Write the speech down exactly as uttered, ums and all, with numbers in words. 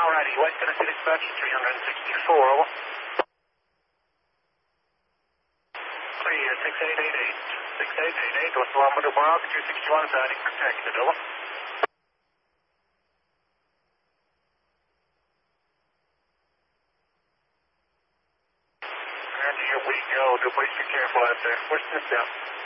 Alrighty, West Tennessee Dispatch three sixty-four, over. Three, uh, six eight eight eight, six eight eight eight, West Lombardo Bar, two sixty-one, sounding protected, over. And here we go, do please be careful out there. Push this down.